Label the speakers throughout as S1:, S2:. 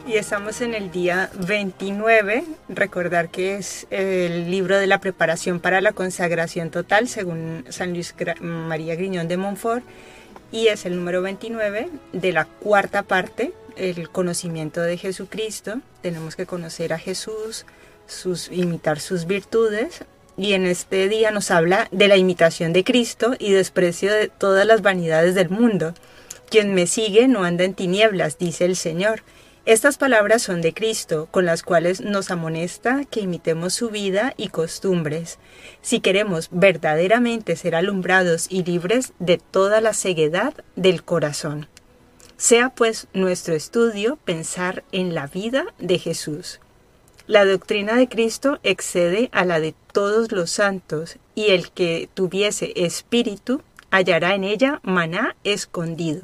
S1: Y estamos en el día 29, recordar que es el libro de la preparación para la consagración total, según San Luis María Griñón de Montfort, y es el número 29 de la cuarta parte, el conocimiento de Jesucristo. Tenemos que conocer a Jesús, imitar sus virtudes, y en este día nos habla de la imitación de Cristo y desprecio de todas las vanidades del mundo. Quien me sigue no anda en tinieblas, dice el Señor. Estas palabras son de Cristo, con las cuales nos amonesta que imitemos su vida y costumbres, si queremos verdaderamente ser alumbrados y libres de toda la ceguedad del corazón. Sea pues nuestro estudio pensar en la vida de Jesús. La doctrina de Cristo excede a la de todos los santos, y el que tuviese espíritu hallará en ella maná escondido.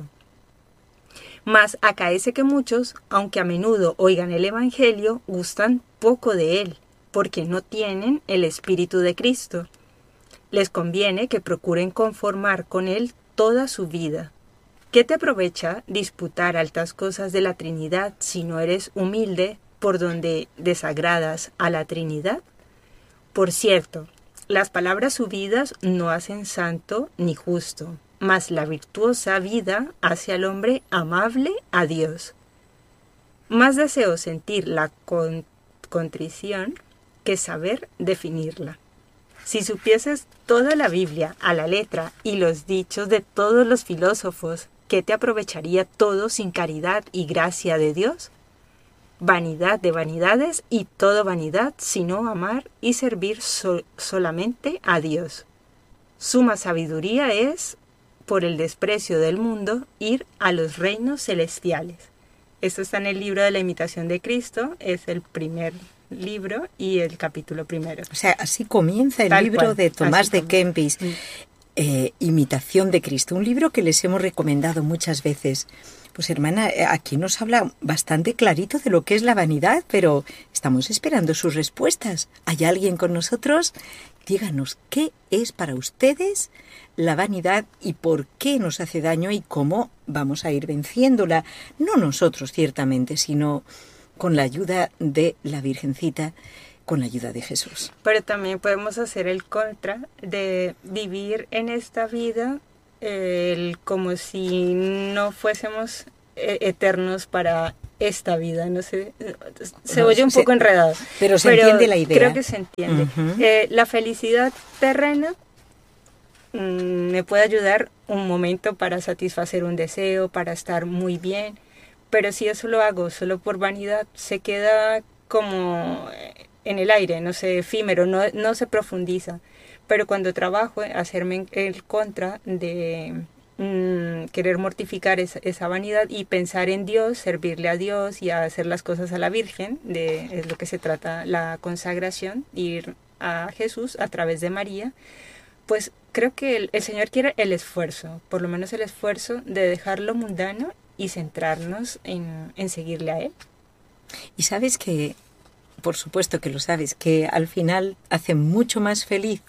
S1: Mas acaece que muchos, aunque a menudo oigan el Evangelio, gustan poco de él, porque no tienen el Espíritu de Cristo. Les conviene que procuren conformar con él toda su vida. ¿Qué te aprovecha disputar altas cosas de la Trinidad si no eres humilde por donde desagradas a la Trinidad? Por cierto, las palabras subidas no hacen santo ni justo, mas la virtuosa vida hace al hombre amable a Dios. Más deseo sentir la contrición que saber definirla. Si supieses toda la Biblia a la letra y los dichos de todos los filósofos, ¿qué te aprovecharía todo sin caridad y gracia de Dios? Vanidad de vanidades y todo vanidad, sino amar y servir solamente a Dios. Suma sabiduría es, por el desprecio del mundo, ir a los reinos celestiales. Esto está en el libro de la imitación de Cristo, es el primer libro y el capítulo primero.
S2: O sea, así comienza el libro de Tomás de Kempis, Imitación de Cristo, un libro que les hemos recomendado muchas veces. Pues hermana, aquí nos habla bastante clarito de lo que es la vanidad, pero estamos esperando sus respuestas. ¿Hay alguien con nosotros? Díganos, ¿qué es para ustedes la vanidad y por qué nos hace daño y cómo vamos a ir venciéndola? No nosotros, ciertamente, sino con la ayuda de la Virgencita, con la ayuda de Jesús.
S1: Pero también podemos hacer el contra de vivir en esta vida como si no fuésemos eternos para esta vida. No sé, se oye un poco enredado.
S2: Pero se entiende la idea.
S1: Creo que se entiende. La felicidad terrena me puede ayudar un momento para satisfacer un deseo, para estar muy bien, pero si eso lo hago solo por vanidad, se queda como en el aire, no sé, efímero, no se profundiza. Pero cuando trabajo, hacerme el contra de querer mortificar esa vanidad y pensar en Dios, servirle a Dios y hacer las cosas a la Virgen, es lo que se trata la consagración, ir a Jesús a través de María, pues creo que el Señor quiere el esfuerzo, por lo menos el esfuerzo de dejar lo mundano y centrarnos en seguirle a Él.
S2: Y sabes que, por supuesto que lo sabes, que al final hace mucho más feliz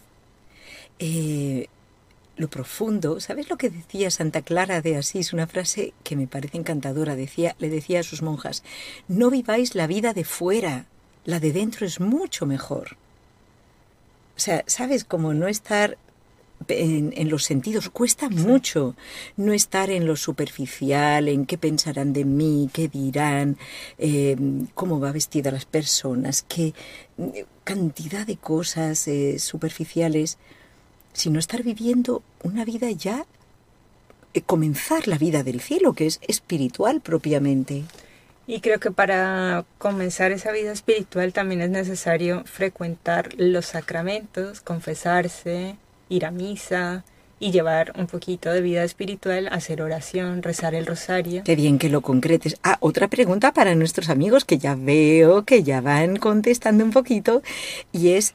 S2: lo profundo. ¿Sabes lo que decía Santa Clara de Asís? Una frase que me parece encantadora. Le decía a sus monjas: no viváis la vida de fuera, la de dentro es mucho mejor. O sea, ¿sabes? Como no estar en los sentidos, cuesta mucho no estar en lo superficial, en qué pensarán de mí, qué dirán, cómo va vestida las personas, qué cantidad de cosas superficiales, sino estar viviendo una vida ya, comenzar la vida del cielo, que es espiritual propiamente.
S1: Y creo que para comenzar esa vida espiritual también es necesario frecuentar los sacramentos, confesarse, ir a misa y llevar un poquito de vida espiritual, hacer oración, rezar el rosario.
S2: Qué bien que lo concretes. Otra pregunta para nuestros amigos que ya veo que ya van contestando un poquito, y es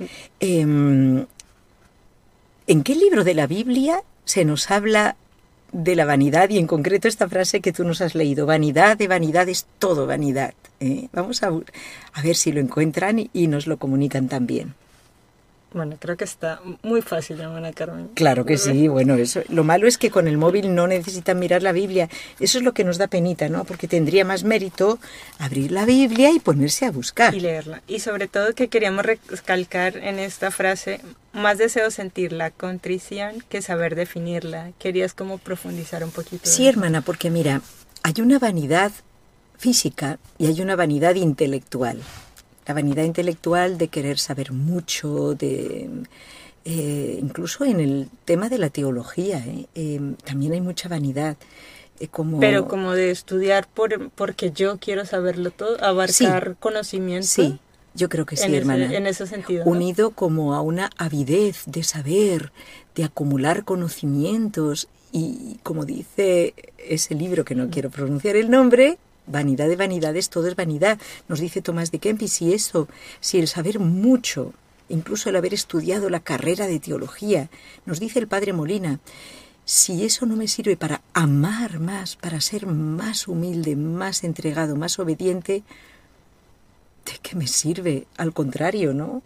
S2: ¿en qué libro de la Biblia se nos habla de la vanidad? Y en concreto esta frase que tú nos has leído: vanidad de vanidades, todo vanidad. Vamos a ver si lo encuentran y nos lo comunican también.
S1: Bueno, creo que está muy fácil, hermana Carmen.
S2: Claro que sí, bueno, eso. Lo malo es que con el móvil no necesitan mirar la Biblia. Eso es lo que nos da penita, ¿no? Porque tendría más mérito abrir la Biblia y ponerse a buscar.
S1: Y leerla. Y sobre todo que queríamos recalcar en esta frase, más deseo sentir la contrición que saber definirla. Querías como profundizar un poquito.
S2: Sí, hermana, porque mira, hay una vanidad física y hay una vanidad intelectual. La vanidad intelectual de querer saber mucho, de incluso en el tema de la teología, también hay mucha vanidad.
S1: Pero como de estudiar porque yo quiero saberlo todo, abarcar conocimiento.
S2: Sí, yo creo que sí, hermana.
S1: En ese sentido, ¿no?
S2: Unido como a una avidez de saber, de acumular conocimientos y como dice ese libro que no quiero pronunciar el nombre, vanidad de vanidades, todo es vanidad. Nos dice Tomás de Kempis, si el saber mucho, incluso el haber estudiado la carrera de teología, nos dice el padre Molina, si eso no me sirve para amar más, para ser más humilde, más entregado, más obediente, ¿de qué me sirve? Al contrario, ¿no?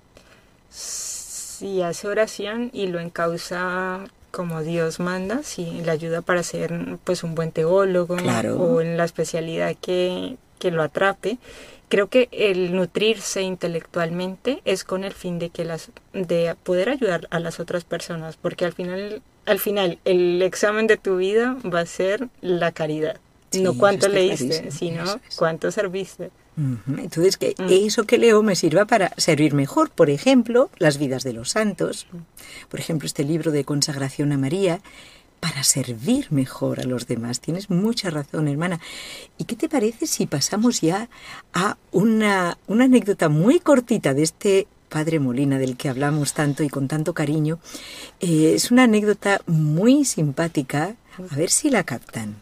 S1: Si hace oración y lo encausa como Dios manda, sí, le ayuda para ser pues un buen teólogo,
S2: claro,
S1: o en la especialidad que lo atrape. Creo que el nutrirse intelectualmente es con el fin de de poder ayudar a las otras personas, porque al final el examen de tu vida va a ser la caridad. Sí, no cuánto leíste, sino cuánto serviste.
S2: Entonces, que eso que leo me sirva para servir mejor. Por ejemplo, las vidas de los santos. Por ejemplo, este libro de consagración a María, para servir mejor a los demás. Tienes mucha razón, hermana. ¿Y qué te parece si pasamos ya a una anécdota muy cortita de este padre Molina, del que hablamos tanto y con tanto cariño? Es una anécdota muy simpática. A ver si la captan.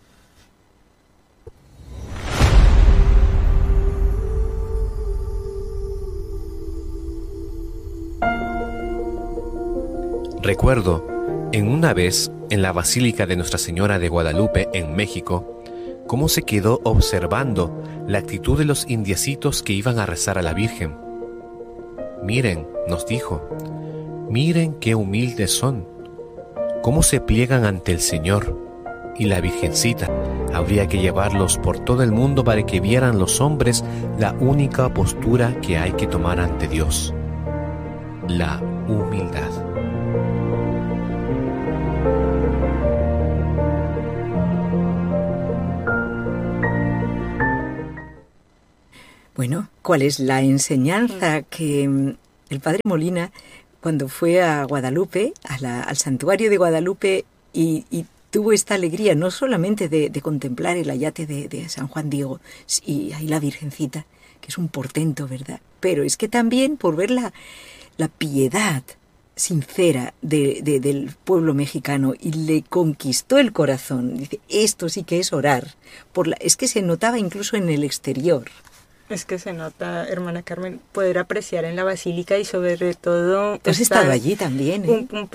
S3: Recuerdo, en una vez, en la Basílica de Nuestra Señora de Guadalupe, en México, cómo se quedó observando la actitud de los indiecitos que iban a rezar a la Virgen. Miren, nos dijo, miren qué humildes son, cómo se pliegan ante el Señor y la Virgencita. Habría que llevarlos por todo el mundo para que vieran los hombres la única postura que hay que tomar ante Dios, la humildad.
S2: Bueno, ¿cuál es la enseñanza que el padre Molina, cuando fue a Guadalupe, al santuario de Guadalupe, y tuvo esta alegría no solamente de contemplar el ayate de San Juan Diego y ahí la Virgencita, que es un portento, ¿verdad? Pero es que también por ver la piedad sincera del pueblo mexicano, y le conquistó el corazón. Dice, esto sí que es orar. Es que se notaba incluso en el exterior.
S1: Es que se nota, hermana Carmen, poder apreciar en la basílica y sobre todo...
S2: ¿Tú has estado allí también?
S1: Un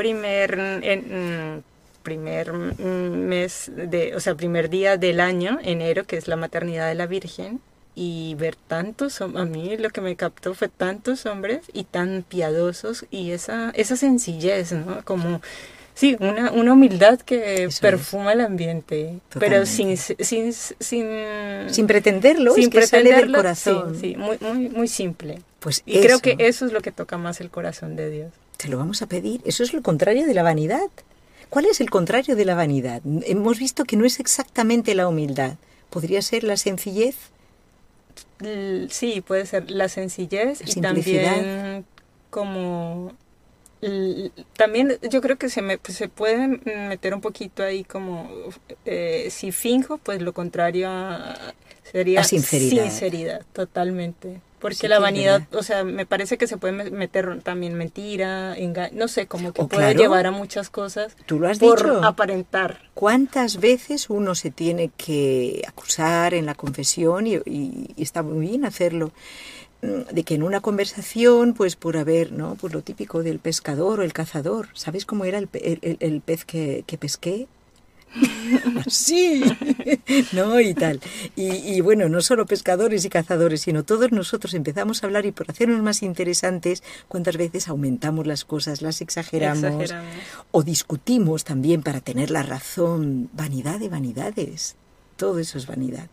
S1: primer mes, primer día del año, enero, que es la maternidad de la Virgen, y ver tantos, a mí lo que me captó fue tantos hombres y tan piadosos, y esa sencillez, ¿no? Como... Sí, una humildad que eso perfuma el ambiente, totalmente. Pero sin pretenderlo,
S2: sin que sale del corazón.
S1: Sí, muy simple.
S2: Pues
S1: y creo que eso es lo que toca más el corazón de Dios.
S2: Te lo vamos a pedir. Eso es lo contrario de la vanidad. ¿Cuál es el contrario de la vanidad? Hemos visto que no es exactamente la humildad. ¿Podría ser la sencillez?
S1: Sí, puede ser la sencillez y también como... También yo creo que se puede meter un poquito ahí como si finjo, pues lo contrario sería
S2: la
S1: sinceridad, totalmente. Porque sí, la vanidad, o sea, me parece que se puede meter también mentira, no sé, como que puede llevar a muchas cosas.
S2: Tú lo has
S1: por
S2: dicho.
S1: Aparentar.
S2: ¿Cuántas veces uno se tiene que acusar en la confesión y está muy bien hacerlo? De que en una conversación, pues por haber, ¿no? Pues lo típico del pescador o el cazador. ¿Sabes cómo era el pez que pesqué? Sí, no y tal. Y bueno, no solo pescadores y cazadores, sino todos nosotros empezamos a hablar y por hacernos más interesantes, cuántas veces aumentamos las cosas, las exageramos. O discutimos también para tener la razón. Vanidad de vanidades. Todo eso es vanidad.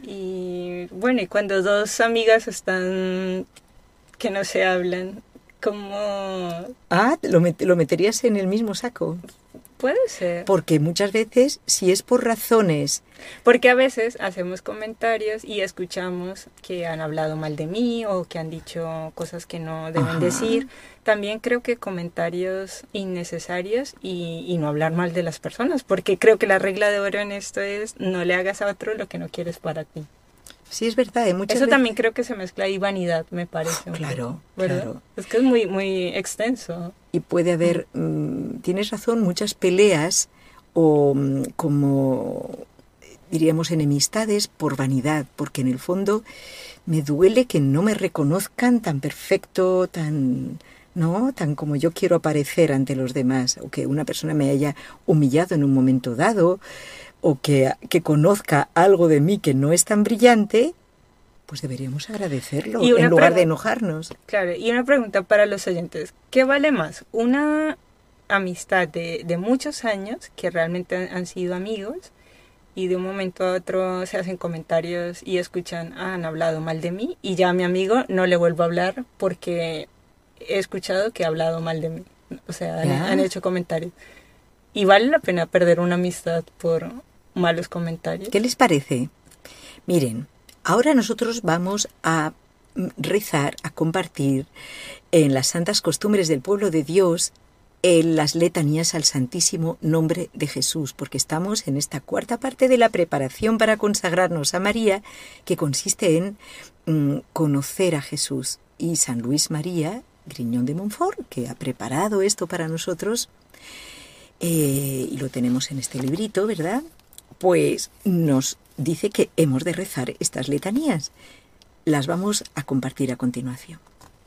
S1: Y bueno, y cuando dos amigas están que no se hablan, ¿cómo?
S2: Ah, lo meterías en el mismo saco.
S1: Puede ser.
S2: Porque muchas veces, si es por razones...
S1: Porque a veces hacemos comentarios y escuchamos que han hablado mal de mí o que han dicho cosas que no deben decir. También creo que comentarios innecesarios y no hablar mal de las personas, porque creo que la regla de oro en esto es no le hagas a otro lo que no quieres para ti.
S2: Sí, es verdad. Muchas
S1: Eso
S2: veces...
S1: también creo que se mezcla y vanidad, me parece.
S2: Claro,
S1: ¿verdad?
S2: claro.
S1: Es que es muy, muy extenso.
S2: Y puede haber, tienes razón, muchas peleas o como diríamos enemistades por vanidad, porque en el fondo me duele que no me reconozcan tan perfecto, tan como yo quiero aparecer ante los demás, o que una persona me haya humillado en un momento dado, o que conozca algo de mí que no es tan brillante. Pues deberíamos agradecerlo en lugar de enojarnos.
S1: Claro, y una pregunta para los oyentes. ¿Qué vale más? ¿Una amistad de muchos años que realmente han sido amigos y de un momento a otro se hacen comentarios y escuchan, han hablado mal de mí y ya a mi amigo no le vuelvo a hablar porque he escuchado que ha hablado mal de mí? O sea, han hecho comentarios. ¿Y vale la pena perder una amistad por malos comentarios?
S2: ¿Qué les parece? Miren, ahora nosotros vamos a rezar, a compartir en las santas costumbres del pueblo de Dios en las letanías al Santísimo Nombre de Jesús, porque estamos en esta cuarta parte de la preparación para consagrarnos a María, que consiste en conocer a Jesús. Y San Luis María Griñón de Montfort, que ha preparado esto para nosotros, y lo tenemos en este librito, ¿verdad? Pues nos dice que hemos de rezar estas letanías. Las vamos a compartir a continuación.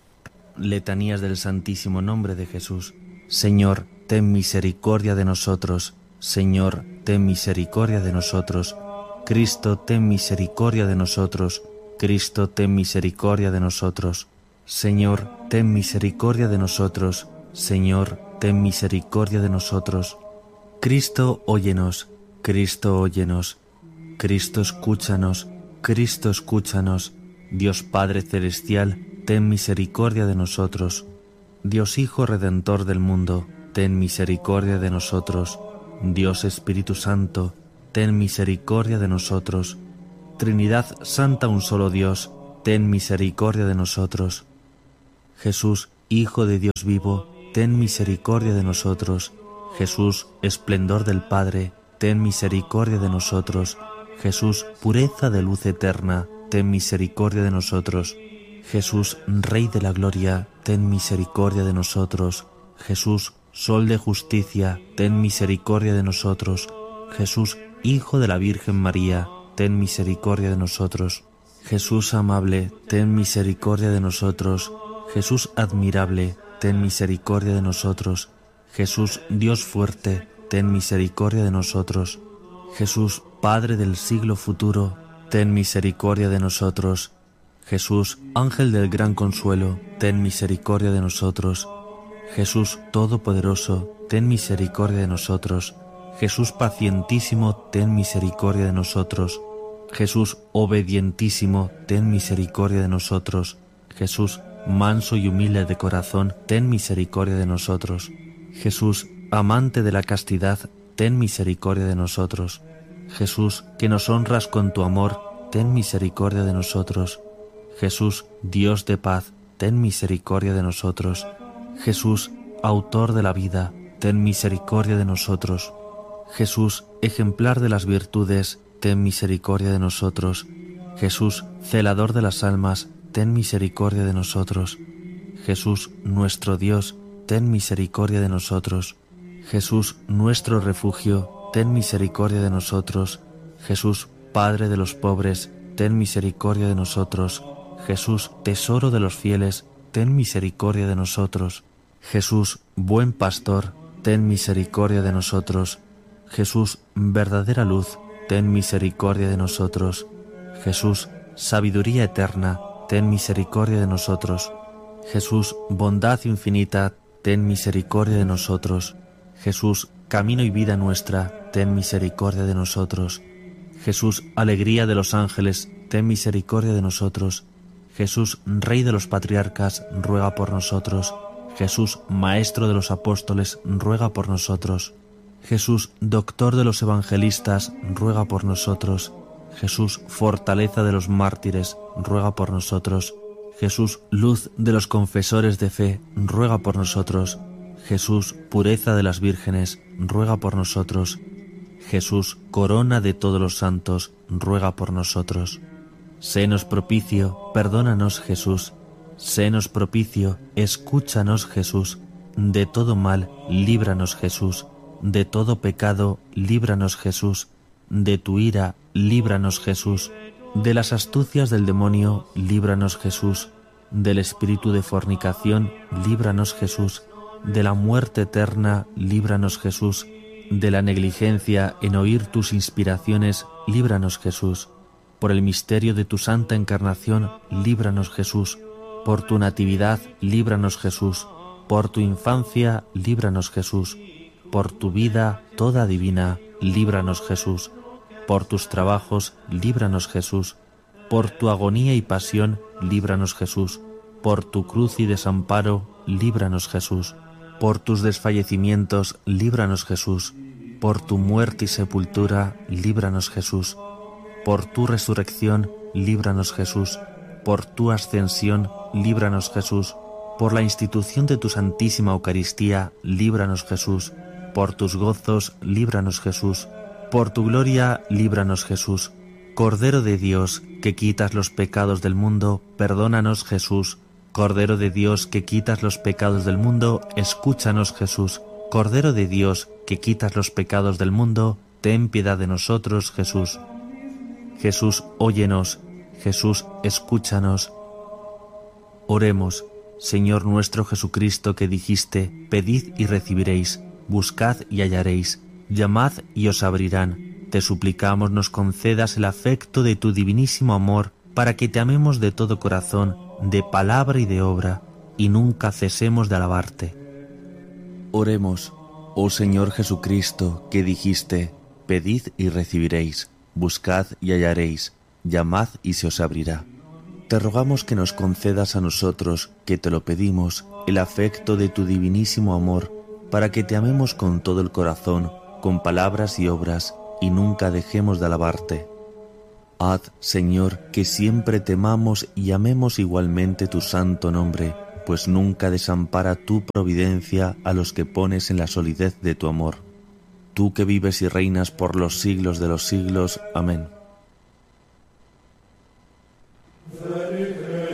S4: Letanías del Santísimo Nombre de Jesús. Señor, ten misericordia de nosotros. Señor, ten misericordia de nosotros. Cristo, ten misericordia de nosotros. Cristo, ten misericordia de nosotros. Señor, ten misericordia de nosotros. Señor, ten misericordia de nosotros. Cristo, óyenos. Cristo, óyenos. Cristo, escúchanos. Cristo, escúchanos. Dios Padre Celestial, ten misericordia de nosotros. Dios Hijo Redentor del mundo, ten misericordia de nosotros. Dios Espíritu Santo, ten misericordia de nosotros. Trinidad Santa, un solo Dios, ten misericordia de nosotros. Jesús, Hijo de Dios vivo, ten misericordia de nosotros. Jesús, esplendor del Padre, ten misericordia de nosotros. Jesús, pureza de luz eterna, ten misericordia de nosotros. Jesús, Rey de la gloria, ten misericordia de nosotros. Jesús, Sol de justicia, ten misericordia de nosotros. Jesús, Hijo de la Virgen María, ten misericordia de nosotros. Jesús amable, ten misericordia de nosotros. Jesús admirable, ten misericordia de nosotros. Jesús, Dios fuerte, ten misericordia de nosotros. Jesús, Padre del siglo futuro, ten misericordia de nosotros. Jesús, Ángel del gran consuelo, ten misericordia de nosotros. Jesús Todopoderoso, ten misericordia de nosotros. Jesús pacientísimo, ten misericordia de nosotros. Jesús obedientísimo, ten misericordia de nosotros. Jesús manso y humilde de corazón, ten misericordia de nosotros. Jesús amante de la castidad, ten misericordia de nosotros. Jesús, que nos honras con tu amor, ten misericordia de nosotros. Jesús, Dios de paz, ten misericordia de nosotros. Jesús, autor de la vida, ten misericordia de nosotros. Jesús, ejemplar de las virtudes, ten misericordia de nosotros. Jesús, celador de las almas, ten misericordia de nosotros. Jesús, nuestro Dios, ten misericordia de nosotros. Jesús, nuestro refugio, ten misericordia de nosotros. Jesús, Padre de los pobres, ten misericordia de nosotros. Jesús, tesoro de los fieles, ten misericordia de nosotros. Jesús, buen pastor, ten misericordia de nosotros. Jesús, verdadera luz, ten misericordia de nosotros. Jesús, sabiduría eterna, ten misericordia de nosotros. Jesús, bondad infinita, ten misericordia de nosotros. Jesús, camino y vida nuestra, ten misericordia de nosotros. Jesús, alegría de los ángeles, ten misericordia de nosotros. Jesús, Rey de los patriarcas, ruega por nosotros. Jesús, Maestro de los apóstoles, ruega por nosotros. Jesús, Doctor de los evangelistas, ruega por nosotros. Jesús, fortaleza de los mártires, ruega por nosotros. Jesús, luz de los confesores de fe, ruega por nosotros. Jesús, pureza de las vírgenes, ruega por nosotros. Jesús, corona de todos los santos, ruega por nosotros. Sénos propicio, perdónanos Jesús. Sénos propicio, escúchanos Jesús. De todo mal, líbranos Jesús. De todo pecado, líbranos Jesús. De tu ira, líbranos Jesús. De las astucias del demonio, líbranos Jesús. Del espíritu de fornicación, líbranos Jesús. De la muerte eterna, líbranos Jesús. De la negligencia en oír tus inspiraciones, líbranos Jesús. Por el misterio de tu santa encarnación, líbranos Jesús. Por tu natividad, líbranos Jesús. Por tu infancia, líbranos Jesús. Por tu vida toda divina, líbranos Jesús. Por tus trabajos, líbranos Jesús. Por tu agonía y pasión, líbranos Jesús. Por tu cruz y desamparo, líbranos Jesús. Por tus desfallecimientos, líbranos Jesús. Por tu muerte y sepultura, líbranos Jesús. Por tu resurrección, líbranos Jesús. Por tu ascensión, líbranos Jesús. Por la institución de tu Santísima Eucaristía, líbranos Jesús. Por tus gozos, líbranos Jesús. Por tu gloria, líbranos Jesús. Cordero de Dios, que quitas los pecados del mundo, perdónanos Jesús. Cordero de Dios, que quitas los pecados del mundo, escúchanos Jesús. Cordero de Dios, que quitas los pecados del mundo, ten piedad de nosotros Jesús. Jesús, óyenos. Jesús, escúchanos. Oremos. Señor nuestro Jesucristo, que dijiste, pedid y recibiréis, buscad y hallaréis, llamad y os abrirán. Te suplicamos nos concedas el afecto de tu divinísimo amor, para que te amemos de todo corazón, de palabra y de obra, y nunca cesemos de alabarte. Oremos. Oh Señor Jesucristo, que dijiste, pedid y recibiréis, buscad y hallaréis, llamad y se os abrirá. Te rogamos que nos concedas a nosotros, que te lo pedimos, el afecto de tu divinísimo amor, para que te amemos con todo el corazón, con palabras y obras, y nunca dejemos de alabarte. Haz, Señor, que siempre temamos y amemos igualmente tu santo nombre, pues nunca desampara tu providencia a los que pones en la solidez de tu amor. Tú que vives y reinas por los siglos de los siglos. Amén.